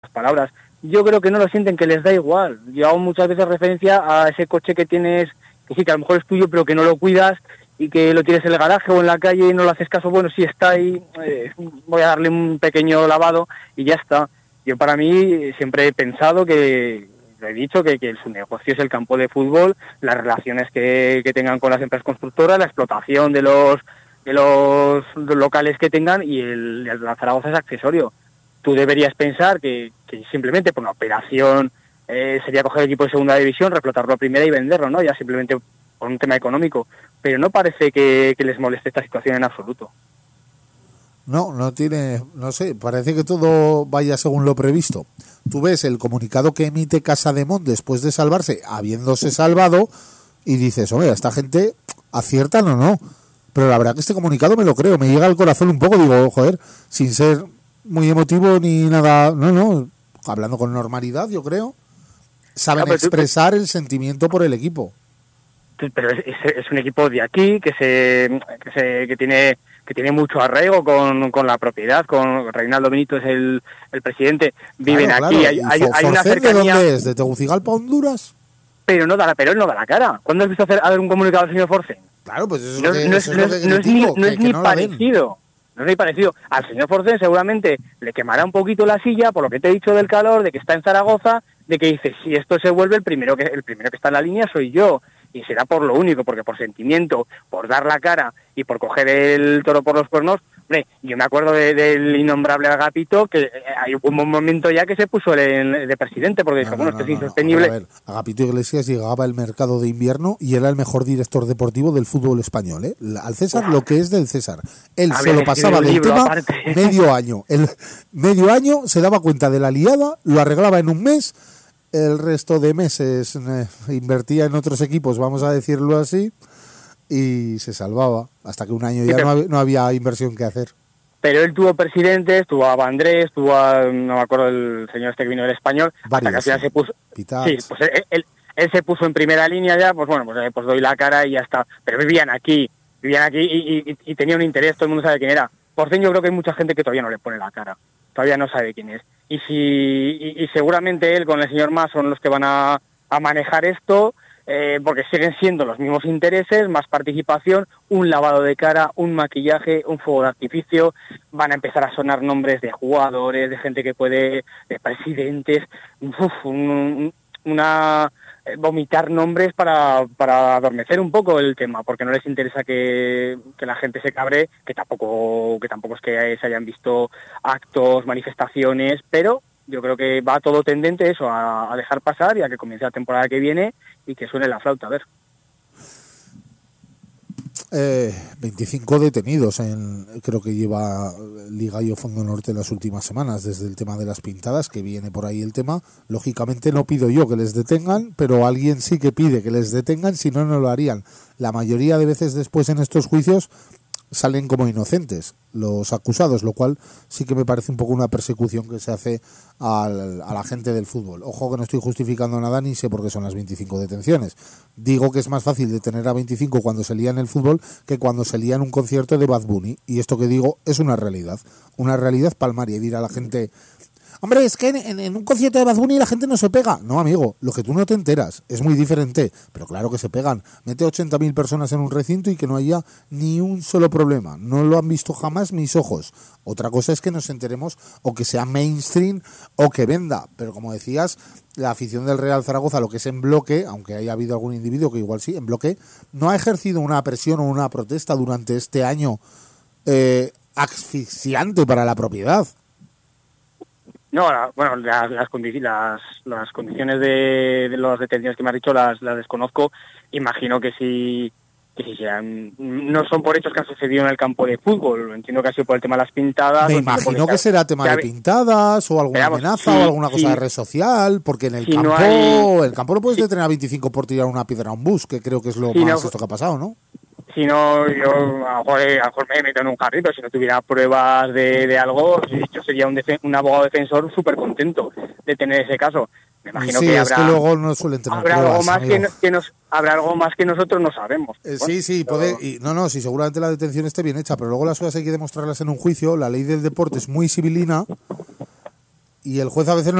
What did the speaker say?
palabras. Yo creo que no lo sienten, que les da igual. Yo hago muchas veces referencia a ese coche que tienes, que sí, que a lo mejor es tuyo, pero que no lo cuidas y que lo tienes en el garaje o en la calle y no lo haces caso. Bueno, sí está ahí, voy a darle un pequeño lavado y ya está. Yo para mí siempre he pensado que, lo he dicho, que su negocio es el campo de fútbol, las relaciones que tengan con las empresas constructoras, la explotación de los locales que tengan, y el Zaragoza es accesorio. Tú deberías pensar que simplemente por una operación sería coger el equipo de segunda división, reflotarlo a primera y venderlo, ¿no? Ya simplemente por un tema económico. Pero no parece que les moleste esta situación en absoluto. No tiene, no sé, parece que todo vaya según lo previsto. Tú ves el comunicado que emite Casademont después de salvarse, habiéndose salvado, y dices, hombre, ¿esta gente aciertan o no? Pero la verdad que este comunicado me lo creo, me llega al corazón un poco, digo, joder, sin ser muy emotivo ni nada, no, hablando con normalidad, yo creo, saben expresar el sentimiento por el equipo. Pero es un equipo de aquí que tiene mucho arraigo con la propiedad, con Reinaldo Benito es el presidente, viven claro, aquí, hay una cercanía. ¿De dónde es? ¿De Tegucigalpa, Honduras? Pero él no da la cara. ¿Cuándo has visto hacer un comunicado al señor Forcén? Claro, pues eso no es ni parecido. No es ni parecido. Al señor Forcén seguramente le quemará un poquito la silla, por lo que te he dicho del calor, de que está en Zaragoza, de que dice, si esto se vuelve, el primero que está en la línea soy yo. Y será por lo único, porque por sentimiento, por dar la cara y por coger el toro por los cuernos. Hombre, yo me acuerdo del innombrable Agapito, que hay un momento ya que se puso de presidente, porque dijo, esto es insostenible. A ver, Agapito Iglesias llegaba al mercado de invierno y era el mejor director deportivo del fútbol español, ¿eh? Al César lo que es del César. Él solo pasaba del tema medio año. Medio año se daba cuenta de la liada, lo arreglaba en un mes. El resto de meses invertía en otros equipos, vamos a decirlo así, y se salvaba, hasta que un año ya no había inversión que hacer. Pero él tuvo presidentes, tuvo a Vandrés, tuvo a, no me acuerdo el señor este que vino del Español, varios, hasta que al final se puso... Sí, pues él se puso en primera línea ya, pues bueno, pues doy la cara y ya está. Pero vivían aquí y tenía un interés, todo el mundo sabe quién era. Por fin yo creo que hay mucha gente que todavía no le pone la cara, todavía no sabe quién es. Y seguramente él con el señor Mas son los que van a manejar esto, porque siguen siendo los mismos intereses, más participación, un lavado de cara, un maquillaje, un fuego de artificio, van a empezar a sonar nombres de jugadores, de gente que puede, de presidentes, vomitar nombres para adormecer un poco el tema, porque no les interesa que la gente se cabre, que tampoco es que se hayan visto actos, manifestaciones, pero yo creo que va todo tendente eso, a dejar pasar y a que comience la temporada que viene y que suene la flauta, a ver. 25 detenidos creo que lleva Liga y Fondo Norte en las últimas semanas, desde el tema de las pintadas, que viene por ahí el tema. Lógicamente no pido yo que les detengan, pero alguien sí que pide que les detengan, si no, no lo harían. La mayoría de veces después en estos juicios salen como inocentes los acusados, lo cual sí que me parece un poco una persecución que se hace a la gente del fútbol. Ojo que no estoy justificando nada ni sé por qué son las 25 detenciones. Digo que es más fácil detener a 25 cuando se lía en el fútbol que cuando se lía en un concierto de Bad Bunny. Y esto que digo es una realidad palmaria, y dirá a la gente... Hombre, es que en un concierto de Bad Bunny la gente no se pega. No, amigo, lo que tú no te enteras es muy diferente. Pero claro que se pegan. Mete 80.000 personas en un recinto y que no haya ni un solo problema. No lo han visto jamás mis ojos. Otra cosa es que nos enteremos o que sea mainstream o que venda. Pero como decías, la afición del Real Zaragoza, lo que es en bloque, aunque haya habido algún individuo que igual sí, en bloque, no ha ejercido una presión o una protesta durante este año asfixiante para la propiedad. No, bueno, las condiciones de las detenciones que me has dicho las desconozco. Imagino que si sean, no son por hechos que han sucedido en el campo de fútbol. Entiendo que ha sido por el tema de las pintadas. Me imagino que será tema de pintadas o alguna amenaza o alguna cosa de red social, porque en el campo no puedes detener a 25 por tirar una piedra a un bus, que creo que es lo más esto que ha pasado, ¿no? Si no, yo a lo mejor me meto en un carrito, pero si no tuviera pruebas de algo, yo sería un abogado defensor súper contento de tener ese caso. Me imagino que habrá, es que luego no suelen tener habrá pruebas, algo más habrá algo más que nosotros no sabemos. Sí, puede, sí, seguramente la detención esté bien hecha, pero luego las cosas hay que demostrarlas en un juicio. La ley del deporte es muy sibilina y el juez a veces